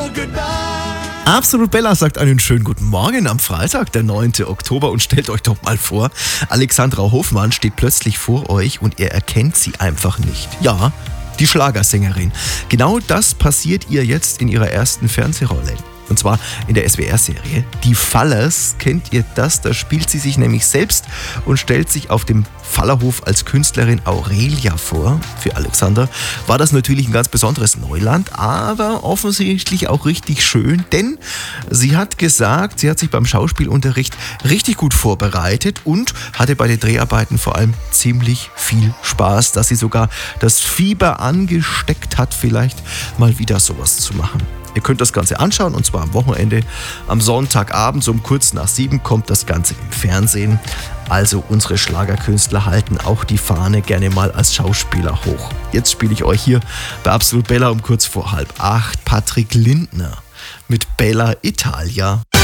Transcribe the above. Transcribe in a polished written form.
Absolut Bella sagt einen schönen guten Morgen am Freitag, der 9. Oktober, und stellt euch doch mal vor, Alexandra Hofmann steht plötzlich vor euch und ihr erkennt sie einfach nicht. Ja, die Schlagersängerin. Genau das passiert ihr jetzt in ihrer ersten Fernsehrolle. Und zwar in der SWR-Serie Die Fallers. Kennt ihr das? Da spielt sie sich nämlich selbst und stellt sich auf dem Fallerhof als Künstlerin Aurelia vor. Für Alexander war das natürlich ein ganz besonderes Neuland, aber offensichtlich auch richtig schön, denn sie hat gesagt, sie hat sich beim Schauspielunterricht richtig gut vorbereitet und hatte bei den Dreharbeiten vor allem ziemlich viel Spaß, dass sie sogar das Fieber angesteckt hat, vielleicht mal wieder sowas zu machen. Ihr könnt das Ganze anschauen, und zwar am Wochenende. Am Sonntagabend um kurz nach 7 kommt das Ganze im Fernsehen. Also unsere Schlagerkünstler halten auch die Fahne gerne mal als Schauspieler hoch. Jetzt spiele ich euch hier bei Absolut Bella um kurz vor 7:30 Patrick Lindner mit Bella Italia.